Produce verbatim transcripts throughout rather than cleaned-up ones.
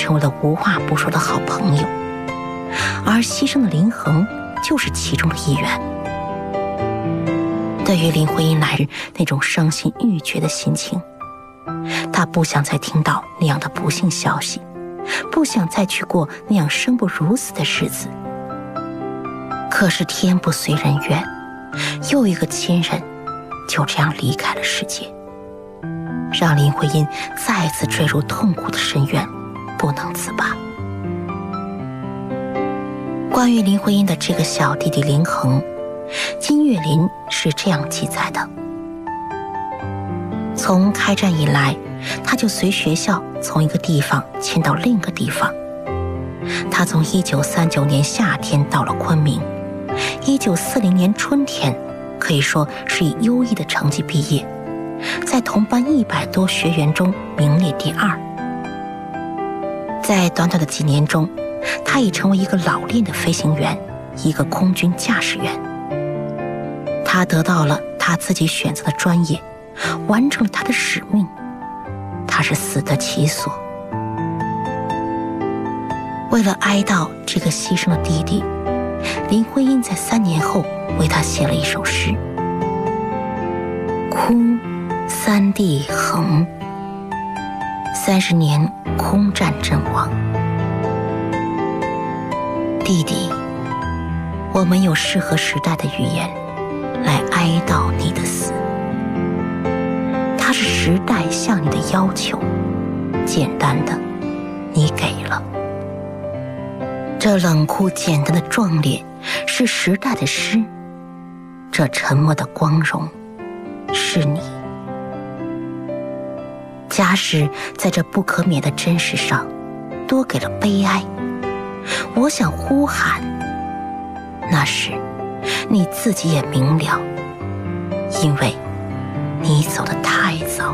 成为了无话不说的好朋友，而牺牲的林恒就是其中的一员。对于林徽因来日那种伤心欲绝的心情，她不想再听到那样的不幸消息，不想再去过那样生不如死的日子。可是天不遂人愿，又一个亲人就这样离开了世界，让林徽因再次坠入痛苦的深渊，不能自拔。关于林徽因的这个小弟弟林恒，金岳霖是这样记载的：从开战以来，他就随学校从一个地方迁到另一个地方。他从一九三九年夏天到了昆明，一九四零年春天可以说是以优异的成绩毕业，在同班一百多学员中名列第二。在短短的几年中，他已成为一个老练的飞行员，一个空军驾驶员。他得到了他自己选择的专业，完成了他的使命，他是死得其所。为了哀悼这个牺牲的弟弟，林徽因在三年后为他写了一首诗：哭三弟恒，三十年空战阵亡。弟弟，我没有适合时代的语言来哀悼你的死，它是时代向你的要求，简单的你给了。这冷酷简单的壮烈是时代的诗，这沉默的光荣是你。假使在这不可免的真实上多给了悲哀，我想呼喊，那时你自己也明了，因为你走得太早，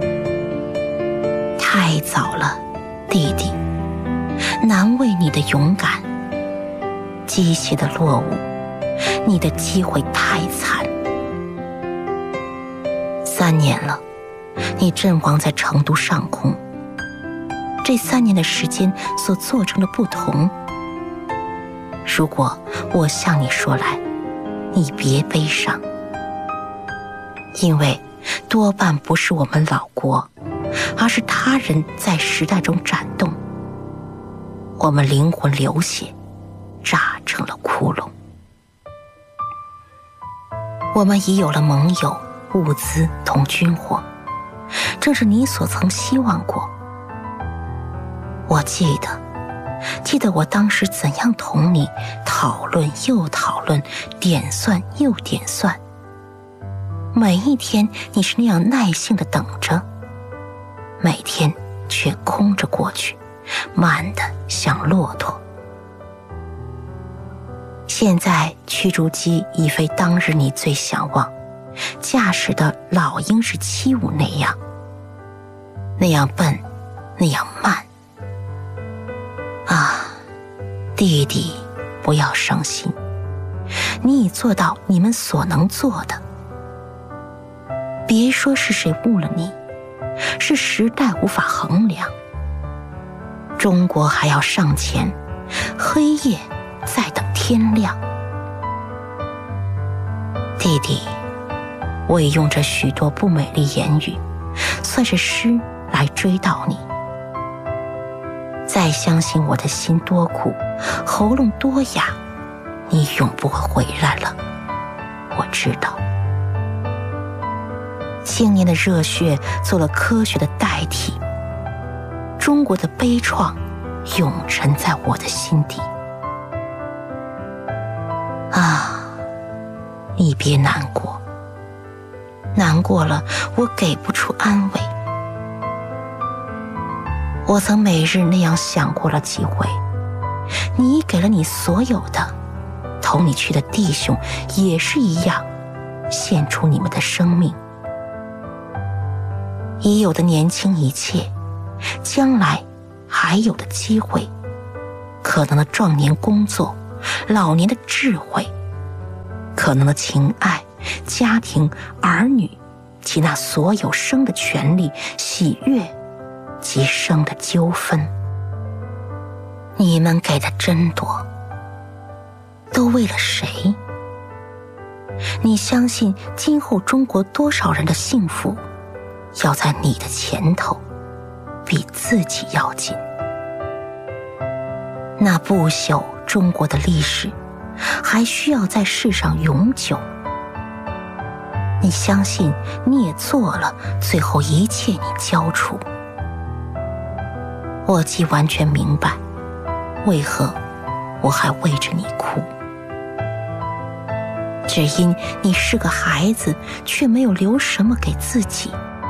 太早了，弟弟，难为你的勇敢，机械的落伍，你的机会太惨。三年了，你阵亡在成都上空，这三年的时间所做成的不同，如果我向你说来，你别悲伤，因为多半不是我们老国，而是他人在时代中展动，我们灵魂流血，炸成了窟窿。我们已有了盟友、物资同军火，正是你所曾希望过。我记得记得我当时怎样同你讨论又讨论，点算又点算，每一天你是那样耐心地等着，每天却空着过去，慢得像骆驼。现在驱逐机已非当日你最向往，驾驶的老鹰是七五那样，那样笨，那样慢。啊，弟弟，不要伤心，你已做到你们所能做的。别说是谁误了你，是时代无法衡量。中国还要上前，黑夜在等天亮。弟弟，我已用着许多不美丽言语，算是诗来追悼你。再相信我的心多苦，喉咙多哑，你永不会回来了，我知道。青年的热血做了科学的代替，中国的悲怆永沉在我的心底。啊，你别难过，难过了我给不出安慰。我曾每日那样想过了几回，你给了你所有的，同你去的弟兄也是一样，献出你们的生命。已有的年轻一切，将来还有的机会，可能的壮年工作，老年的智慧，可能的情爱、家庭、儿女及那所有生的权利、喜悦及生的纠纷。 你们给的真多，都为了谁？你相信今后中国多少人的幸福要在你的前头，比自己要紧？那不朽中国的历史还需要在世上永久？你相信你也做了，最后一切你交出？我既完全明白，为何我还为着你哭？只因你是个孩子，却没有留什么给自己。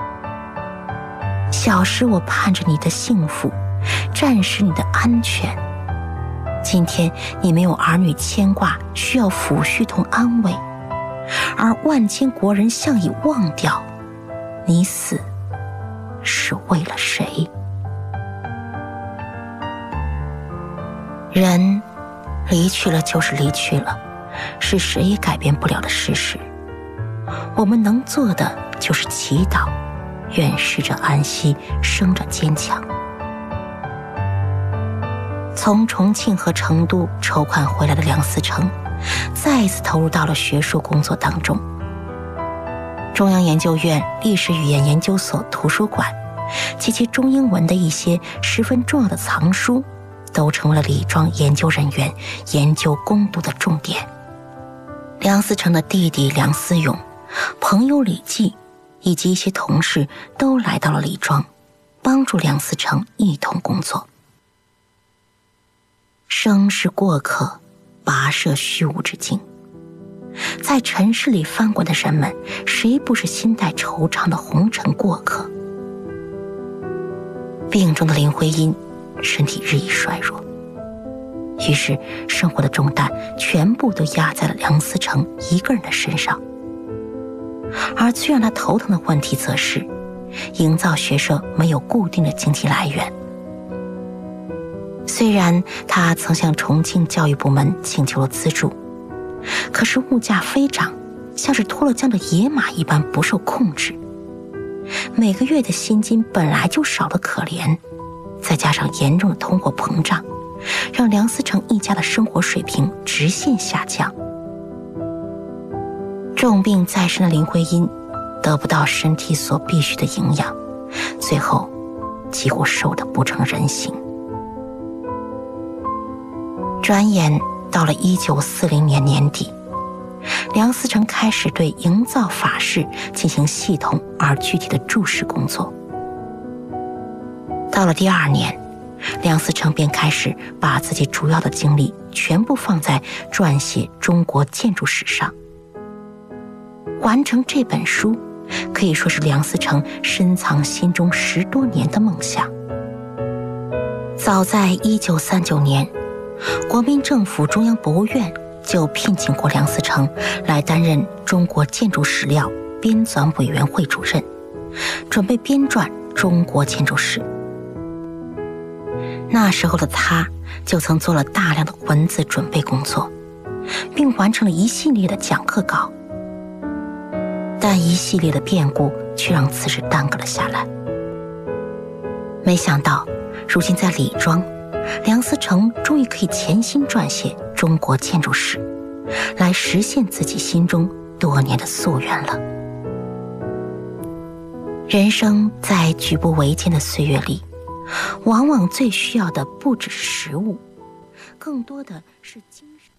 小时我盼着你的幸福，战时你的安全。今天你没有儿女牵挂，需要抚恤同安慰，而万千国人向已忘掉，你死是为了谁？人离去了就是离去了，是谁也改变不了的事实。我们能做的就是祈祷，愿逝者安息，生者坚强。从重庆和成都筹款回来的梁思成，再一次投入到了学术工作当中。中央研究院历史语言研究所图书馆及其中英文的一些十分重要的藏书，都成为了李庄研究人员研究攻读的重点。梁思成的弟弟梁思永、朋友李济以及一些同事都来到了李庄，帮助梁思成一同工作。生是过客，跋涉虚无之境。在尘世里翻滚的人们，谁不是心带惆怅的红尘过客？病中的林徽因身体日益衰弱，于是生活的重担全部都压在了梁思成一个人的身上。而最让他头疼的问题则是，营造学社没有固定的经济来源。虽然他曾向重庆教育部门请求了资助，可是物价飞涨，像是脱了缰的野马一般不受控制。每个月的薪金本来就少得可怜，再加上严重的通货膨胀，让梁思成一家的生活水平直线下降。重病在身的林徽因得不到身体所必需的营养，最后几乎瘦得不成人形。转眼到了一九四零年年底，梁思成开始对营造法式进行系统而具体的注释工作。到了第二年，梁思成便开始把自己主要的精力全部放在撰写中国建筑史上。完成这本书可以说是梁思成深藏心中十多年的梦想。早在一九三九年，国民政府中央博物院就聘请过梁思成来担任中国建筑史料编纂委员会主任，准备编撰中国建筑史。那时候的他就曾做了大量的文字准备工作，并完成了一系列的讲课稿，但一系列的变故却让此事耽搁了下来。没想到如今在李庄，梁思成终于可以潜心撰写中国建筑史，来实现自己心中多年的夙愿了。人生在举步维艰的岁月里，往往最需要的不只是食物，更多的是精神。